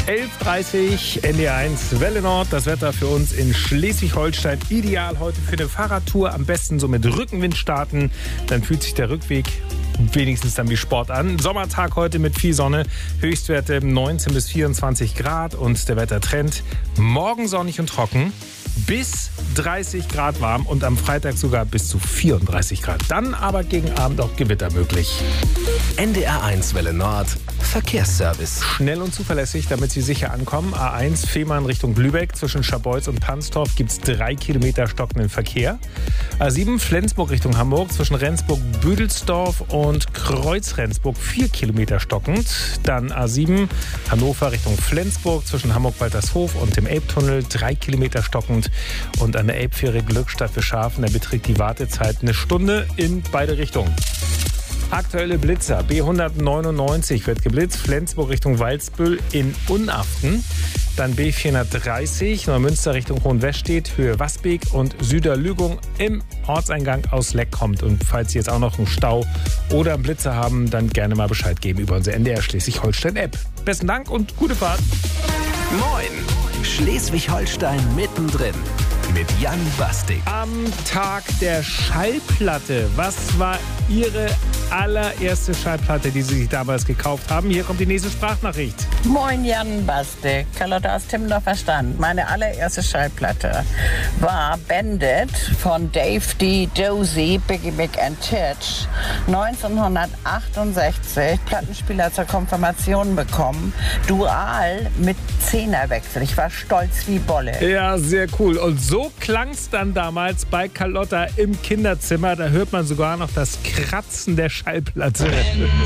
11.30 NDR1 Welle Nord. Das Wetter für uns in Schleswig-Holstein. Ideal heute für eine Fahrradtour. Am besten so mit Rückenwind starten. Dann fühlt sich der Rückweg wenigstens dann wie Sport an. Sommertag heute mit viel Sonne. Höchstwerte 19 bis 24 Grad. Und der Wettertrend morgen sonnig und trocken. Bis 30 Grad warm und am Freitag sogar bis zu 34 Grad. Dann aber gegen Abend auch Gewitter möglich. NDR1 Welle Nord. Verkehrsservice. Schnell und zuverlässig, damit Sie sicher ankommen. A1 Fehmarn Richtung Lübeck. Zwischen Scharbeutz und Panstorf gibt es 3 Kilometer stockenden Verkehr. A7 Flensburg Richtung Hamburg. Zwischen Rendsburg-Büdelsdorf und Kreuz-Rendsburg 4 Kilometer stockend. Dann A7 Hannover Richtung Flensburg. Zwischen Hamburg-Waltershof und dem Elbtunnel 3 Kilometer stockend. Und an der Elbfähre Glückstadt für Schafen, da beträgt die Wartezeit 1 Stunde in beide Richtungen. Aktuelle Blitzer. B199 wird geblitzt. Flensburg Richtung Walsbüll in Unaften. Dann B430 Neumünster Richtung Hohenwestedt, Höhe Wasbeek und Süderlügung im Ortseingang aus Leck kommt. Und falls Sie jetzt auch noch einen Stau oder einen Blitzer haben, dann gerne mal Bescheid geben über unsere NDR Schleswig-Holstein-App. Besten Dank und gute Fahrt. Moin! Schleswig-Holstein mittendrin. Mit Jan Bastik. Am Tag der Schallplatte. Was war Ihre allererste Schallplatte, die Sie sich damals gekauft haben? Hier kommt die nächste Sprachnachricht. Moin Jan Bastik, Carlotta aus Timmendorfer Stand. Meine allererste Schallplatte war Bandit von Dave D. Dozy, Biggie Big and Titch. 1968 Plattenspieler zur Konfirmation bekommen. Dual mit Zehnerwechsel. Ich war stolz wie Bolle. Ja, sehr cool. Und so klang es dann damals bei Carlotta im Kinderzimmer. Da hört man sogar noch das Kratzen der Schallplatte.